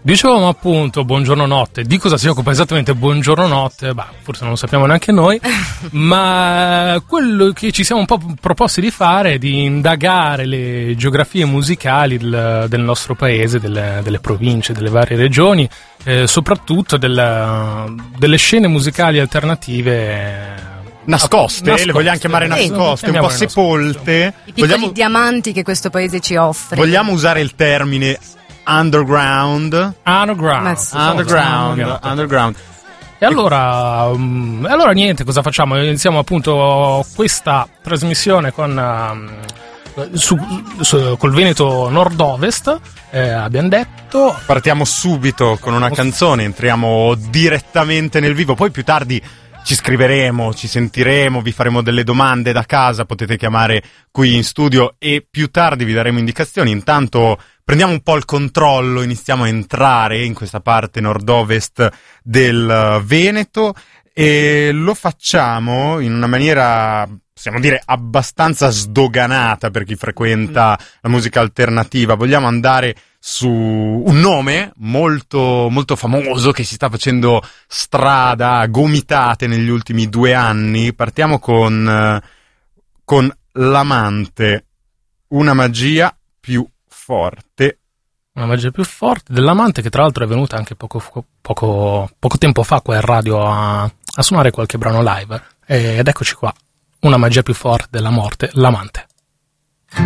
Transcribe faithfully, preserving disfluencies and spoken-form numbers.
Dicevamo appunto buongiorno notte, di cosa si occupa esattamente buongiorno notte? Bah, forse non lo sappiamo neanche noi, ma quello che ci siamo un po' proposti di fare è di indagare le geografie musicali del, del nostro paese, delle, delle province, delle varie regioni, eh, soprattutto del, delle scene musicali alternative nascoste, nascoste, le vogliamo chiamare nascoste, un po' sepolte. I piccoli vogliamo, diamanti che questo paese ci offre. Vogliamo usare il termine underground? Underground. Sì, underground. Underground. Underground. E allora, um, allora niente, cosa facciamo? Iniziamo appunto questa trasmissione con um, su, su, col Veneto nord-ovest, eh, abbiamo detto. Partiamo subito con una canzone, entriamo direttamente nel vivo, poi più tardi ci scriveremo, ci sentiremo, vi faremo delle domande da casa, potete chiamare qui in studio e più tardi vi daremo indicazioni. Intanto prendiamo un po' il controllo, iniziamo a entrare in questa parte nord-ovest del Veneto e lo facciamo in una maniera, possiamo dire, abbastanza sdoganata per chi frequenta la musica alternativa. Vogliamo andare su un nome molto molto famoso che si sta facendo strada a gomitate negli ultimi due anni. Partiamo con con L'Amante, una magia più forte. Una magia più forte dell'Amante, che tra l'altro è venuta anche poco poco poco tempo fa qua in radio a, a suonare qualche brano live. Ed eccoci qua, una magia più forte della morte, L'Amante.